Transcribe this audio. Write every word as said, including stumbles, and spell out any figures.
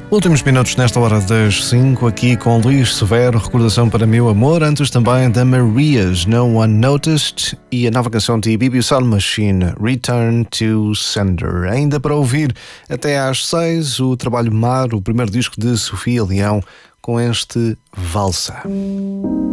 Últimos minutos nesta hora das cinco, aqui com Luís Severo, recordação para Meu Amor, antes também da Marias, No One Noticed, e a nova canção de B B Sound Machine, Return to Sender. Ainda para ouvir até às seis, o trabalho Mar, o primeiro disco de Sofia Leão, com este Valsa.